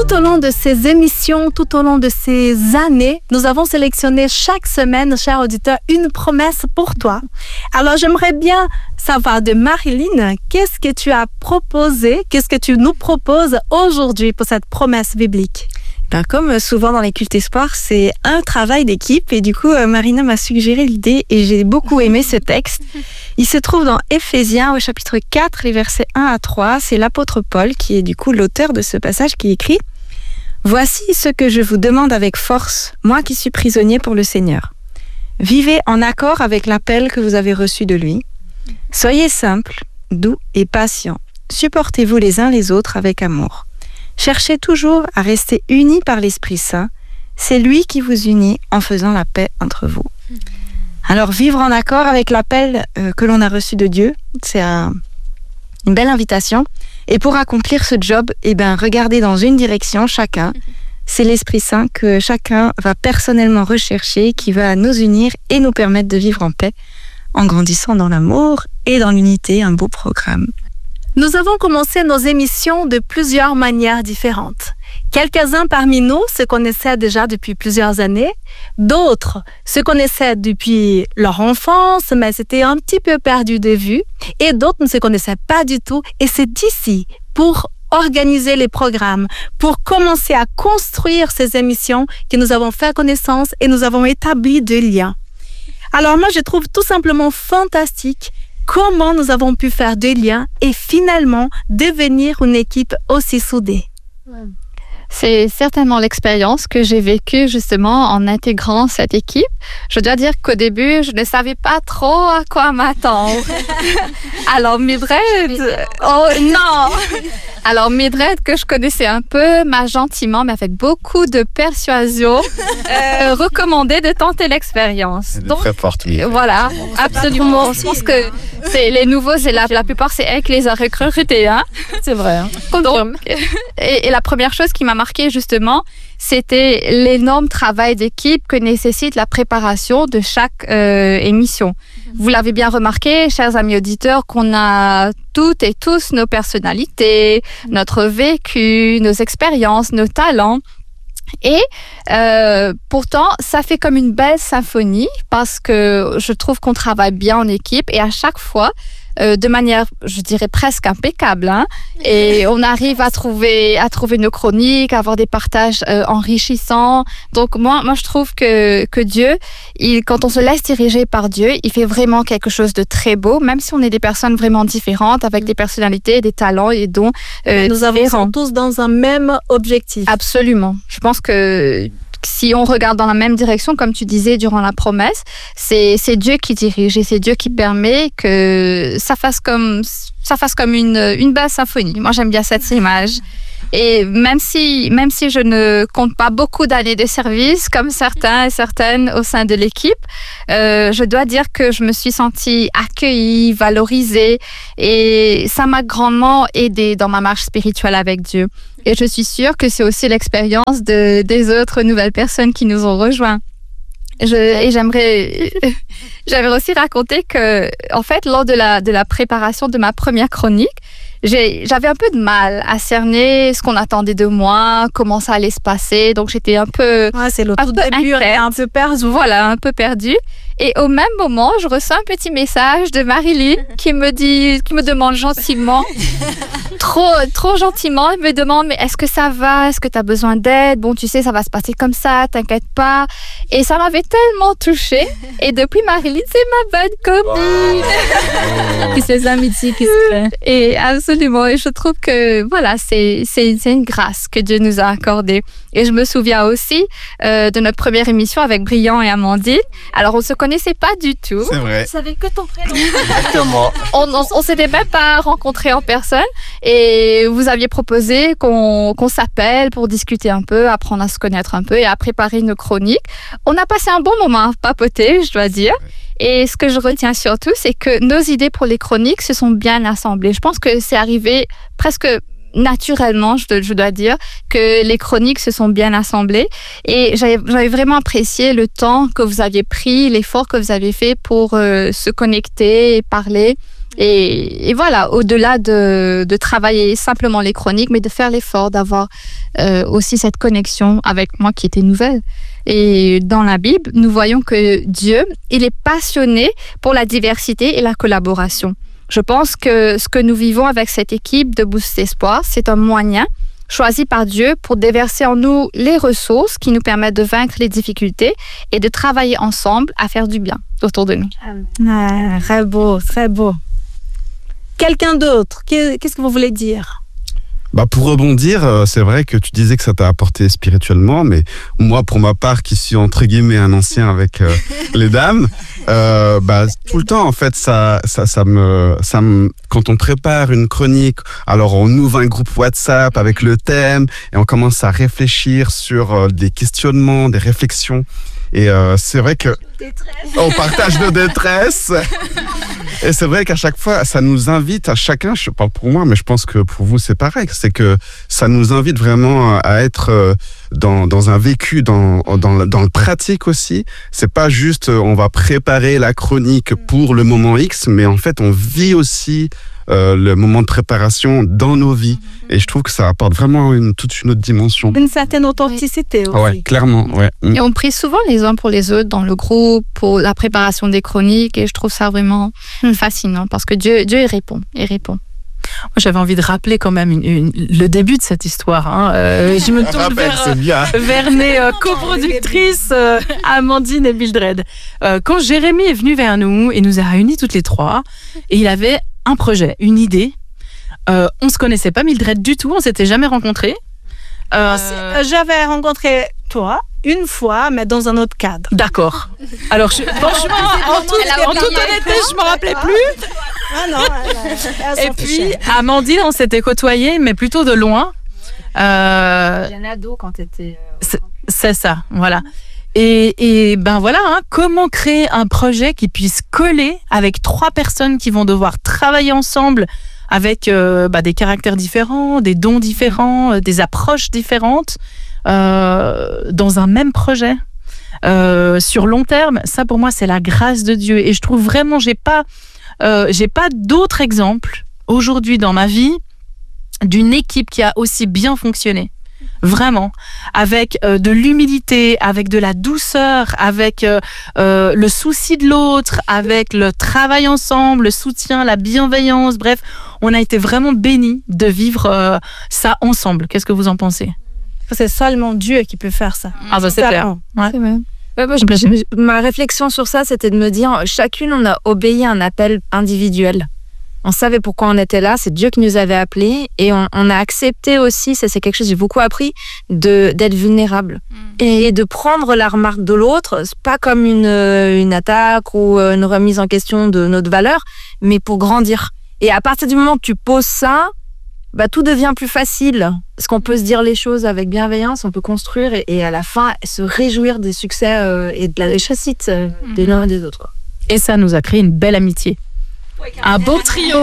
Tout au long de ces émissions, tout au long de ces années, nous avons sélectionné chaque semaine, cher auditeur, une promesse pour toi. Alors, j'aimerais bien savoir de Marilyn, qu'est-ce que tu as proposé, qu'est-ce que tu nous proposes aujourd'hui pour cette promesse biblique? Comme souvent dans les cultes espoirs, c'est un travail d'équipe et du coup, Marina m'a suggéré l'idée et j'ai beaucoup aimé ce texte. Il se trouve dans Éphésiens au chapitre 4, les versets 1 à 3. C'est l'apôtre Paul qui est du coup l'auteur de ce passage qui écrit « Voici ce que je vous demande avec force, moi qui suis prisonnier pour le Seigneur. Vivez en accord avec l'appel que vous avez reçu de lui. Soyez simples, doux et patients. Supportez-vous les uns les autres avec amour. Cherchez toujours à rester unis par l'Esprit Saint. C'est lui qui vous unit en faisant la paix entre vous. » Alors, vivre en accord avec l'appel que l'on a reçu de Dieu, c'est une belle invitation. Et pour accomplir ce job, regardez dans une direction chacun. C'est l'Esprit Saint que chacun va personnellement rechercher, qui va nous unir et nous permettre de vivre en paix, en grandissant dans l'amour et dans l'unité, un beau programme. Nous avons commencé nos émissions de plusieurs manières différentes. Quelques-uns parmi nous se connaissaient déjà depuis plusieurs années. D'autres se connaissaient depuis leur enfance, mais c'était un petit peu perdu de vue. Et d'autres ne se connaissaient pas du tout. Et c'est ici, pour organiser les programmes, pour commencer à construire ces émissions, que nous avons fait connaissance et nous avons établi des liens. Alors moi, je trouve tout simplement fantastique comment nous avons pu faire des liens et finalement devenir une équipe aussi soudée. C'est certainement l'expérience que j'ai vécue justement en intégrant cette équipe. Je dois dire qu'au début, je ne savais pas trop à quoi m'attendre. Alors Mildred, Alors Mildred, que je connaissais un peu, m'a gentiment, mais avec beaucoup de persuasion, recommandé de tenter l'expérience. Donc, très forte. Voilà, absolument. Je pense que c'est les nouveaux, la plupart, c'est elle qui les a recrutés. Hein. C'est vrai. Hein. Donc, et la première chose qui m'a marquée justement, c'était l'énorme travail d'équipe que nécessite la préparation de chaque émission. Vous l'avez bien remarqué, chers amis auditeurs, qu'on a toutes et tous nos personnalités, notre vécu, nos expériences, nos talents. Et pourtant, ça fait comme une belle symphonie parce que je trouve qu'on travaille bien en équipe et à chaque fois, de manière, je dirais presque impeccable, hein, et on arrive à trouver nos chroniques, à avoir des partages enrichissants. Donc moi, je trouve que Dieu, quand on se laisse diriger par Dieu, il fait vraiment quelque chose de très beau, même si on est des personnes vraiment différentes, avec des personnalités, des talents et dons Nous avançons tous dans un même objectif. Absolument. Je pense que si on regarde dans la même direction, comme tu disais durant la promesse, c'est Dieu qui dirige et c'est Dieu qui permet que ça fasse comme une belle symphonie. Moi, j'aime bien cette image. Et même si je ne compte pas beaucoup d'années de service, comme certains et certaines au sein de l'équipe, je dois dire que je me suis sentie accueillie, valorisée et ça m'a grandement aidée dans ma marche spirituelle avec Dieu. Et je suis sûre que c'est aussi l'expérience des autres nouvelles personnes qui nous ont rejoints. J'aimerais aussi raconter que, en fait, lors de la préparation de ma première chronique, j'avais un peu de mal à cerner ce qu'on attendait de moi, comment ça allait se passer. Donc, j'étais un peu... Ouais, c'est le tout début, un peu perdu. Voilà, un peu perdue. Et au même moment, je reçois un petit message de Marilyn qui me demande gentiment, trop gentiment, elle me demande, mais est-ce que ça va? Est-ce que tu as besoin d'aide? Bon, tu sais, ça va se passer comme ça, t'inquiète pas. Et ça m'avait tellement touchée. Et depuis, Marilyn, c'est ma bonne copine. Et ces amitiés qui se fait. Et absolument. Et je trouve que, voilà, c'est une grâce que Dieu nous a accordée. Et je me souviens aussi de notre première émission avec Brillant et Amandine. Alors, on se connaissait pas du tout. C'est vrai. Je savais que ton prénom. Exactement. On s'était même pas rencontrés en personne. Et vous aviez proposé qu'on s'appelle pour discuter un peu, apprendre à se connaître un peu et à préparer nos chroniques. On a passé un bon moment à papoter, je dois dire. Et ce que je retiens surtout, c'est que nos idées pour les chroniques se sont bien assemblées. Je pense que c'est arrivé presque naturellement, je dois dire, que les chroniques se sont bien assemblées. Et j'avais vraiment apprécié le temps que vous aviez pris, l'effort que vous avez fait pour se connecter et parler. Et voilà, au-delà de travailler simplement les chroniques, mais de faire l'effort d'avoir aussi cette connexion avec moi qui était nouvelle. Et dans la Bible, nous voyons que Dieu, il est passionné pour la diversité et la collaboration. Je pense que ce que nous vivons avec cette équipe de Boost Espoir, c'est un moyen choisi par Dieu pour déverser en nous les ressources qui nous permettent de vaincre les difficultés et de travailler ensemble à faire du bien autour de nous. Ah, très beau, très beau. Quelqu'un d'autre, qu'est-ce que vous voulez dire? Pour rebondir, c'est vrai que tu disais que ça t'a apporté spirituellement, mais moi, pour ma part, qui suis entre guillemets un ancien avec les dames, tout le temps, en fait, ça me, quand on prépare une chronique, alors on ouvre un groupe WhatsApp avec le thème et on commence à réfléchir sur des questionnements, des réflexions. Et c'est vrai que on partage nos détresses. Et c'est vrai qu'à chaque fois, ça nous invite à chacun, je parle pour moi, mais je pense que pour vous, c'est pareil. C'est que ça nous invite vraiment à être dans un vécu, dans le pratique aussi. C'est pas juste, on va préparer la chronique pour le moment X, mais en fait, on vit aussi le moment de préparation dans nos vies. Et je trouve que ça apporte vraiment toute une autre dimension. Une certaine authenticité aussi. Ouais, clairement. Ouais. Et on prie souvent les uns pour les autres dans le groupe, pour la préparation des chroniques. Et je trouve ça vraiment fascinant parce que Dieu il répond. Il répond. Moi, j'avais envie de rappeler quand même le début de cette histoire. Je me tourne vers mes coproductrices Amandine et Mildred. Quand Jérémy est venu vers nous et nous a réunis toutes les trois, et il avait un projet, une idée. On se connaissait pas, Mildred, du tout. On s'était jamais rencontrés. J'avais rencontré toi une fois, mais dans un autre cadre. D'accord. Alors, franchement, en toute honnêteté, je me rappelais plus. Ah non. Et puis, Amandine, on s'était côtoyés, mais plutôt de loin. J'ai un ado quand t'étais. C'est ça, voilà. Et voilà, comment créer un projet qui puisse coller avec 3 personnes qui vont devoir travailler ensemble avec des caractères différents, des dons différents, des approches différentes dans un même projet sur long terme. Ça, pour moi, c'est la grâce de Dieu. Et je trouve vraiment, j'ai pas d'autres exemples aujourd'hui dans ma vie d'une équipe qui a aussi bien fonctionné. Vraiment, avec de l'humilité, avec de la douceur, avec le souci de l'autre, avec le travail ensemble, le soutien, la bienveillance. Bref, on a été vraiment bénis de vivre ça ensemble. Qu'est-ce que vous en pensez? C'est seulement Dieu qui peut faire ça. Ah c'est clair. Ouais. C'est vrai. Ma réflexion sur ça, c'était de me dire, chacune, on a obéi à un appel individuel. On savait pourquoi on était là, c'est Dieu qui nous avait appelés et on a accepté aussi, ça c'est quelque chose que j'ai beaucoup appris, d'être vulnérable et de prendre la remarque de l'autre, c'est pas comme une attaque ou une remise en question de notre valeur, mais pour grandir. Et à partir du moment que tu poses ça, tout devient plus facile parce qu'on peut se dire les choses avec bienveillance, on peut construire et à la fin se réjouir des succès et de la réussite des l'un et des autres. Et ça nous a créé une belle amitié. Un beau trio.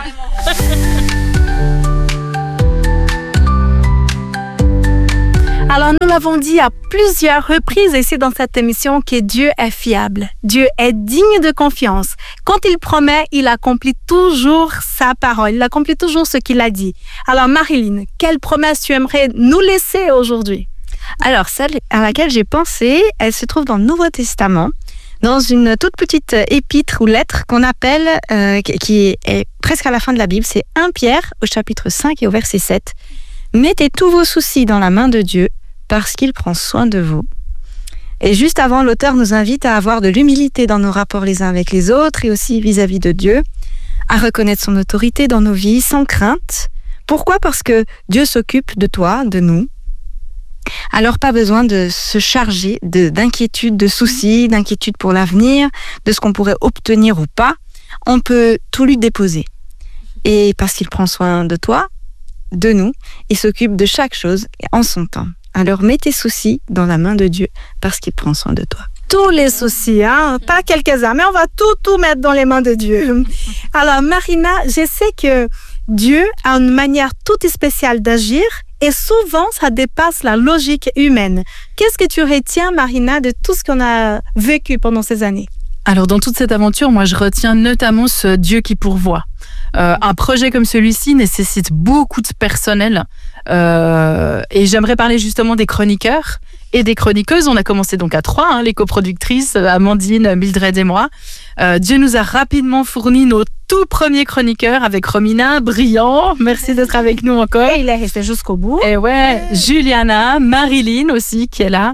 Alors, nous l'avons dit à plusieurs reprises ici dans cette émission que Dieu est fiable. Dieu est digne de confiance. Quand il promet, il accomplit toujours sa parole. Il accomplit toujours ce qu'il a dit. Alors, Marilyn, quelle promesse tu aimerais nous laisser aujourd'hui? Alors, celle à laquelle j'ai pensé, elle se trouve dans le Nouveau Testament, dans une toute petite épître ou lettre qu'on appelle, qui est presque à la fin de la Bible, c'est 1 Pierre au chapitre 5 et au verset 7. Mettez tous vos soucis dans la main de Dieu parce qu'il prend soin de vous. Et juste avant, l'auteur nous invite à avoir de l'humilité dans nos rapports les uns avec les autres et aussi vis-à-vis de Dieu, à reconnaître son autorité dans nos vies sans crainte. Pourquoi? Parce que Dieu s'occupe de toi, de nous. Alors pas besoin de se charger d'inquiétudes, de soucis, d'inquiétudes pour l'avenir, de ce qu'on pourrait obtenir ou pas. On peut tout lui déposer. Et parce qu'il prend soin de toi, de nous, il s'occupe de chaque chose en son temps. Alors mets tes soucis dans la main de Dieu parce qu'il prend soin de toi. Tous les soucis, pas quelques-uns, mais on va tout mettre dans les mains de Dieu. Alors Marina, je sais que Dieu a une manière toute spéciale d'agir et souvent ça dépasse la logique humaine. Qu'est-ce que tu retiens, Marina, de tout ce qu'on a vécu pendant ces années? Alors dans toute cette aventure, moi je retiens notamment ce Dieu qui pourvoit. Un projet comme celui-ci nécessite beaucoup de personnel, Et j'aimerais parler justement des chroniqueurs et des chroniqueuses. On a commencé donc à 3, les coproductrices, Amandine, Mildred et moi. Dieu nous a rapidement fourni nos tout premiers chroniqueurs avec Romina, brillant. Merci d'être avec nous encore. Et il est resté jusqu'au bout. Et ouais, Juliana, Marilyn aussi qui est là.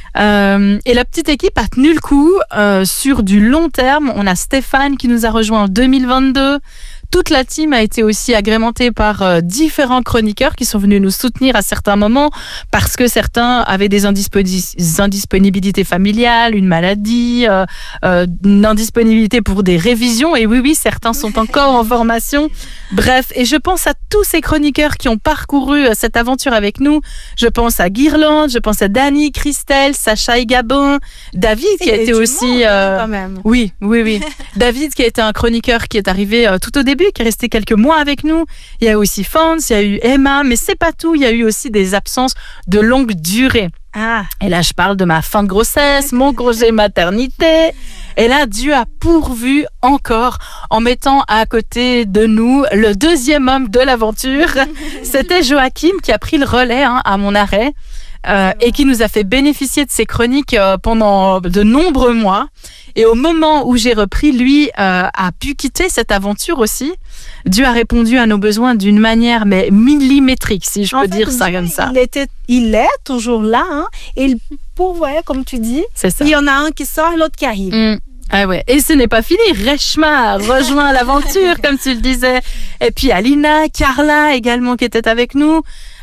Et la petite équipe a tenu le coup sur du long terme. On a Stéphane qui nous a rejoint en 2022. Toute la team a été aussi agrémentée par différents chroniqueurs qui sont venus nous soutenir à certains moments parce que certains avaient des indisponibilités familiales, une maladie, une indisponibilité pour des révisions. Et oui, certains sont encore en formation. Bref, et je pense à tous ces chroniqueurs qui ont parcouru cette aventure avec nous. Je pense à Guirlande, je pense à Dani, Christelle, Sacha et Gabin, David qui a été aussi... quand même. Oui. David qui a été un chroniqueur qui est arrivé tout au début, qui est resté quelques mois avec nous. Il y a aussi Fans, il y a eu Emma, mais c'est pas tout. Il y a eu aussi des absences de longue durée. Et là, je parle de ma fin de grossesse, mon congé maternité. Et là, Dieu a pourvu encore en mettant à côté de nous le deuxième homme de l'aventure. C'était Joachim qui a pris le relais à mon arrêt. Et qui nous a fait bénéficier de ses chroniques pendant de nombreux mois. Et au moment où j'ai repris, lui a pu quitter cette aventure aussi. Dieu a répondu à nos besoins d'une manière mais millimétrique, si je peux dire ça comme ça. Il est toujours là, et il pourvoit, comme tu dis. C'est ça. Il y en a un qui sort, l'autre qui arrive. Ah ouais. Et ce n'est pas fini. Reshma rejoint l'aventure, comme tu le disais. Et puis Alina, Carla également qui était avec nous.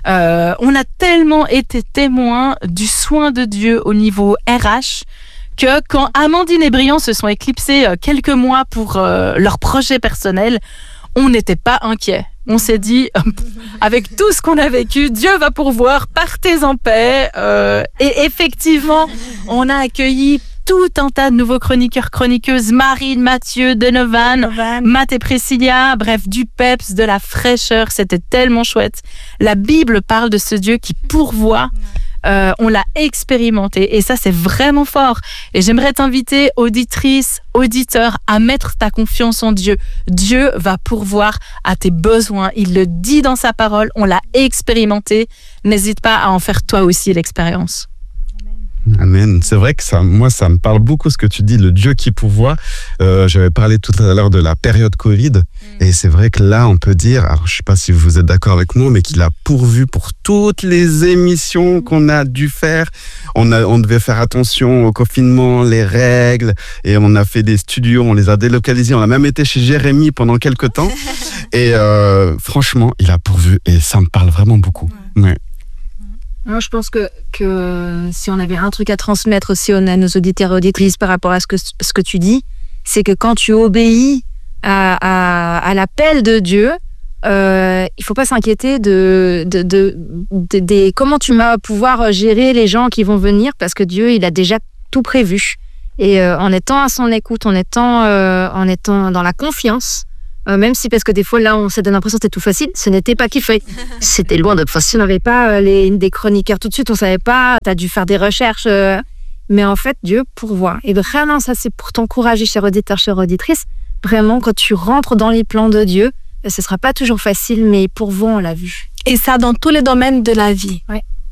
On a tellement été témoins du soin de Dieu au niveau RH que quand Amandine et Briand se sont éclipsés quelques mois pour leur projet personnel, on n'était pas inquiets. On s'est dit, avec tout ce qu'on a vécu, Dieu va pourvoir, partez en paix. Et effectivement, on a accueilli tout un tas de nouveaux chroniqueurs, chroniqueuses, Marine, Mathieu, Donovan, Matt et Priscilla, bref, du peps, de la fraîcheur, c'était tellement chouette. La Bible parle de ce Dieu qui pourvoit. On l'a expérimenté et ça c'est vraiment fort. Et j'aimerais t'inviter, auditrice, auditeur, à mettre ta confiance en Dieu. Dieu va pourvoir à tes besoins. Il le dit dans sa parole, on l'a expérimenté. N'hésite pas à en faire toi aussi l'expérience. Amen. C'est vrai que ça me parle beaucoup ce que tu dis, le Dieu qui pourvoit. J'avais parlé tout à l'heure de la période Covid. Et c'est vrai que là, on peut dire, alors je sais pas si vous êtes d'accord avec moi, mais qu'il a pourvu pour toutes les émissions qu'on a dû faire. On devait faire attention au confinement, les règles, et on a fait des studios, on les a délocalisés. On a même été chez Jérémy pendant quelques temps. Et franchement, il a pourvu et ça me parle vraiment beaucoup. Ouais. Moi, je pense que si on avait un truc à transmettre aussi à nos auditeurs et auditrices par rapport à ce que tu dis, c'est que quand tu obéis à l'appel de Dieu, il faut pas s'inquiéter de comment tu vas pouvoir gérer les gens qui vont venir, parce que Dieu, il a déjà tout prévu. Et en étant à son écoute, en étant dans la confiance, même si, parce que des fois, là, on s'est donné l'impression que c'était tout facile, ce n'était pas kiffé. C'était loin d'être facile. On n'avait pas des chroniqueurs tout de suite, on savait pas, tu as dû faire des recherches. Mais en fait, Dieu pourvoit. Et vraiment, ça, c'est pour t'encourager, cher auditeur, chère auditrice. Vraiment, quand tu rentres dans les plans de Dieu, ce sera pas toujours facile, mais il pourvoit, on l'a vu. Et ça dans tous les domaines de la vie. Ouais.